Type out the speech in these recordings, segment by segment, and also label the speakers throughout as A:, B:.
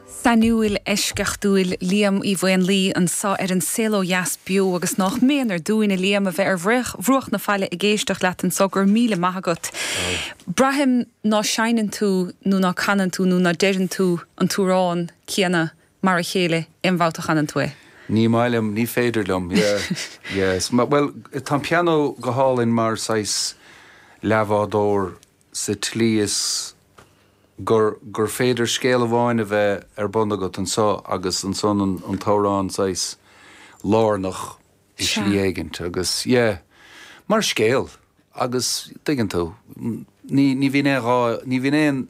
A: Sanúil escechtúil Liam í bhain lí an sa an celo jas bio agus nach méanar dúine Liam a bheith bhruach na feile I géisteach leat an sogur míle maithagat. Brahim ná seinan tú nó ná canan tú nó ná deiran tú an túrán ciana mar a chéile imhátach an tú.
B: Ní mailim, ní féidirlumm, yes. Well, tá piano go hálinn mar sais leavádór sa tlíos gur féidir scéal bháin a bheith bundagat an sá agus an son an tórán sais lárnach I slíagant agus, mar scéal agus digan tú. Ní bhín éon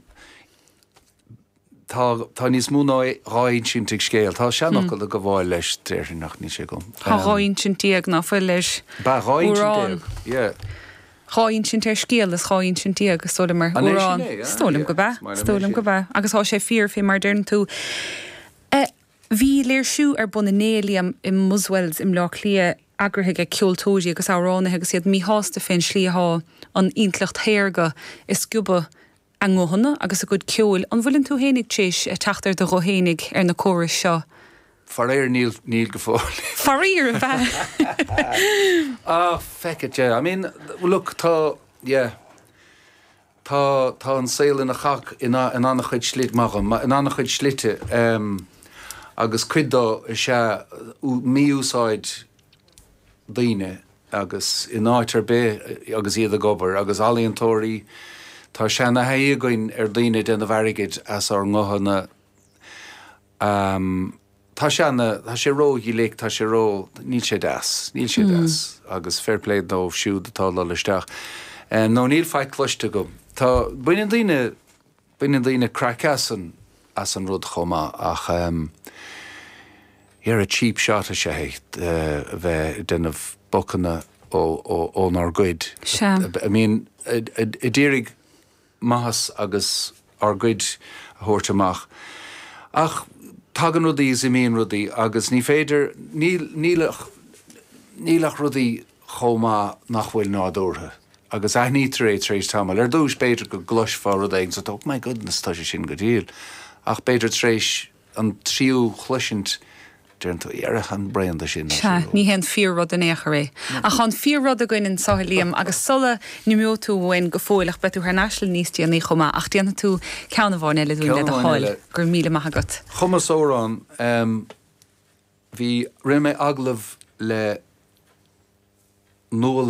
B: tá níos mú ná ráin sin tig scéal. Tá seanach go bháil leis déir nach ní sé gom.
A: Tá ráin sin tíag ná fuil leis.
B: Ba ráin sin tíag,
A: Cháinn sin tar scéal is cháinn sin tí agus stóla mar úrán. Stólam go bheith. Agus há sé fíor fé mar dern tú. Bhí léir siú ar buna néliam I Muswells im lá clia agrathaige ceoltóidí agus áránathe agus iad mí hásta féin slíthá an intlacht théirga is scuba an ngóhanna agus a gud ceol. An bhfuiln tú hénig téis teachtar do rohénig ar na córas seo.
B: Faréir níl go fáil.
A: Faréir a bheith.
B: Feck it, I mean, look, tá an saoil in a chach in anna chuid slit macham, in anna chuid slite, agus cuiddá se míúsáid daoine agus in áitar bé agus iad a gobar agus alíontóirí tá se na haíagain ar daoine den a bharigid as ar ngóhanna Tá sé ró í léic tá sé ró níl sé das agus fairpléid nó siúd atá leisteach. nó níl feic cloiste go. Tá buine daoine crack as an rud chomá ach ar a cheap shot a sé héit bheith denmh bocanna ón ar gcuid. I mean, I ddírig maithas agus ar gcuid a thuirteach. Ach tagan rudaí is imíon rudaí agus ní féidir nílach rudaí chomá nach bhfuil nádúrtha. Agus ní trééis tamil. Ar dús beidir go glosfá rudaí so my goodness tá sé sin go díal. Ach beidir trééis an tríú chluisint dúnta iarachan breanda sin.
A: Ní hen fíor rud an éair ré. A chan fíor rud a gin in Saheliam agus sola ní miú tú bhain go fóilach betú ar náisiil níos tí an í chomá ach díanana tú ceanna bháin eile dúin le a háil gur míle maithagat.
B: Chumas órán bhí rime aglah le nóla